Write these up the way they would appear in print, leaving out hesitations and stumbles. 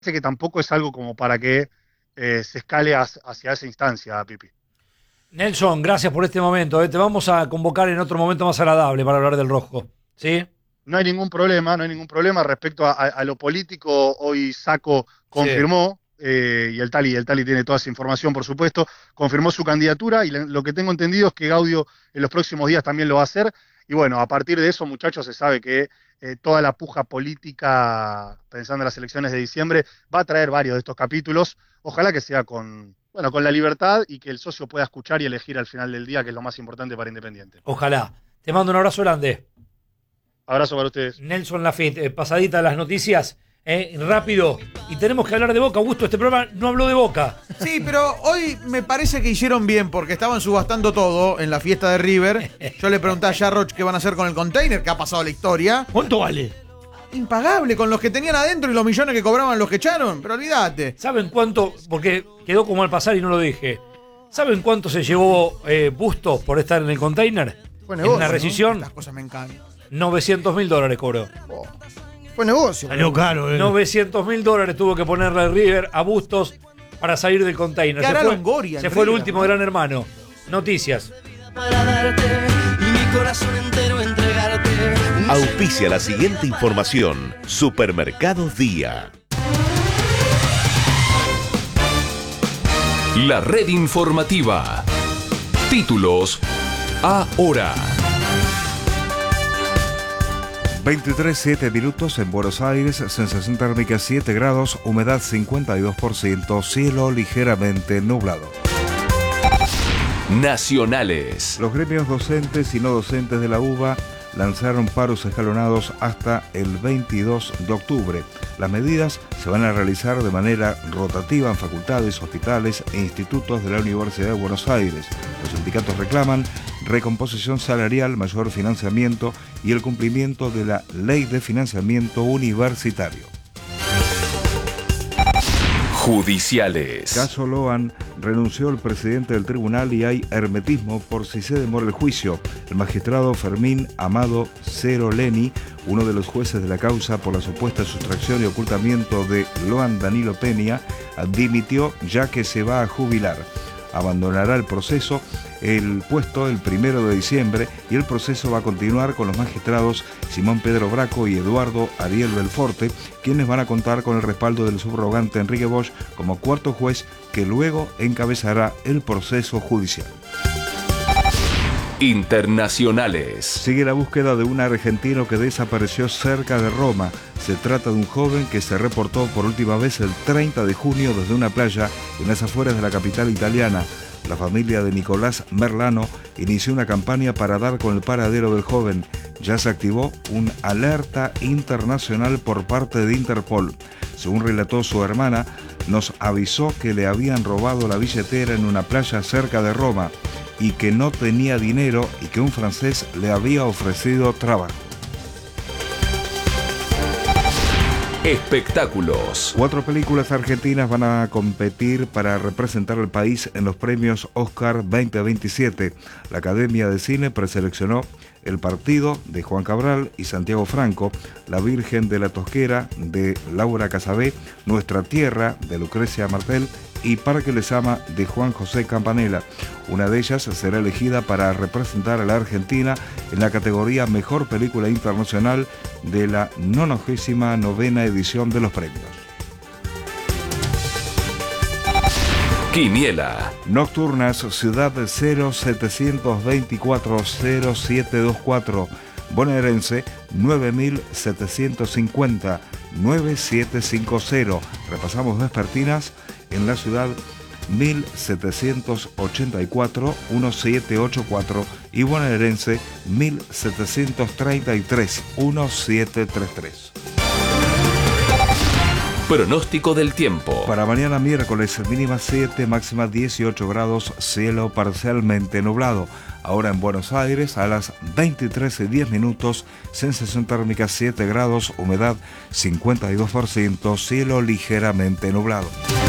que tampoco es algo como para que se escale hacia esa instancia, Pipi. Nelson, gracias por este momento. Te vamos a convocar en otro momento más agradable para hablar del rojo. ¿Sí? No hay ningún problema, no hay ningún problema respecto a lo político. Hoy Saco Sí. confirmó, y el Tali tiene toda esa información, por supuesto, confirmó su candidatura y lo que tengo entendido es que Gaudio en los próximos días también lo va a hacer. Y bueno, a partir de eso, muchachos, se sabe que toda la puja política, pensando en las elecciones de diciembre, va a traer varios de estos capítulos. Ojalá que sea con la libertad y que el socio pueda escuchar y elegir al final del día, que es lo más importante para Independiente. Ojalá. Te mando un abrazo grande. Abrazo para ustedes. Nelson Lafitte, pasadita a las noticias, rápido. Y tenemos que hablar de Boca. Augusto, este programa no habló de Boca. Sí, pero hoy me parece que hicieron bien porque estaban subastando todo en la fiesta de River. Yo le pregunté a Jarroch qué van a hacer con el container, que ha pasado la historia. ¿Cuánto vale? Impagable con los que tenían adentro y los millones que cobraban los que echaron, pero olvídate. ¿Saben cuánto? Porque quedó como al pasar y no lo dije. ¿Saben cuánto se llevó Bustos por estar en el container? Fue negocio, en una rescisión. ¿no? Estas cosas me encantan. $900.000 cobró. Oh, fue negocio. Salió caro, $900.000 tuvo que ponerle River a Bustos para salir del container. ¿Qué hará Longoria Se en fue el River, último no? gran hermano. Noticias. Para darte y mi corazón entero entregarte. Auspicia la siguiente información. Supermercados Día. La red informativa. Títulos ahora. 23:07 minutos en Buenos Aires, sensación térmica 7 grados, humedad 52%, cielo ligeramente nublado. Nacionales. Los gremios docentes y no docentes de la UBA lanzaron paros escalonados hasta el 22 de octubre. Las medidas se van a realizar de manera rotativa en facultades, hospitales e institutos de la Universidad de Buenos Aires. Los sindicatos reclaman recomposición salarial, mayor financiamiento y el cumplimiento de la Ley de Financiamiento Universitario. Judiciales. Caso Loan, renunció el presidente del tribunal y hay hermetismo por si se demora el juicio. El magistrado Fermín Amado Cero Leni, uno de los jueces de la causa por la supuesta sustracción y ocultamiento de Loan Danilo Peña, dimitió ya que se va a jubilar. Abandonará el proceso, el puesto el 1 de diciembre y el proceso va a continuar con los magistrados Simón Pedro Braco y Eduardo Ariel Belforte, quienes van a contar con el respaldo del subrogante Enrique Bosch como cuarto juez que luego encabezará el proceso judicial. Internacionales. Sigue la búsqueda de un argentino que desapareció cerca de Roma. Se trata de un joven que se reportó por última vez el 30 de junio desde una playa en las afueras de la capital italiana. La familia de Nicolás Merlano inició una campaña para dar con el paradero del joven. Ya se activó una alerta internacional por parte de Interpol. Según relató su hermana, nos avisó que le habían robado la billetera en una playa cerca de Roma y que no tenía dinero y que un francés le había ofrecido trabajo. Espectáculos. 4 películas argentinas van a competir para representar al país en los premios Oscar 2027. La Academia de Cine preseleccionó El Partido de Juan Cabral y Santiago Franco, La Virgen de la Tosquera de Laura Casabé, Nuestra Tierra de Lucrecia Martel y Parque Lezama de Juan José Campanella. Una de ellas será elegida para representar a la Argentina en la categoría Mejor Película Internacional de la 99ª edición de los premios. Quiniela. Nocturnas, Ciudad 0724-0724, bonaerense 9750, 9750. Repasamos vespertinas en la ciudad 1784-1784 y bonaerense 1733-1733. Pronóstico del tiempo. Para mañana miércoles, mínima 7, máxima 18 grados, cielo parcialmente nublado. Ahora en Buenos Aires, a las 23:10, sensación térmica 7 grados, humedad 52%, cielo ligeramente nublado.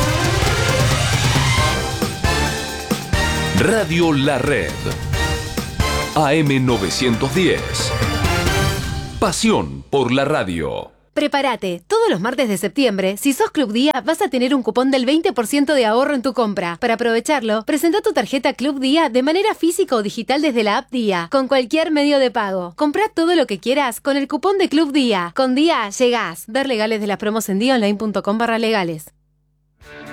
Radio La Red. AM 910. Pasión por la radio. Prepárate, todo Todos los martes de septiembre, si sos Club Día, vas a tener un cupón del 20% de ahorro en tu compra. Para aprovecharlo, presenta tu tarjeta Club Día de manera física o digital desde la app Día, con cualquier medio de pago. Comprá todo lo que quieras con el cupón de Club Día. Con Día llegás. Ver legales de las promos en diaonline.com/legales.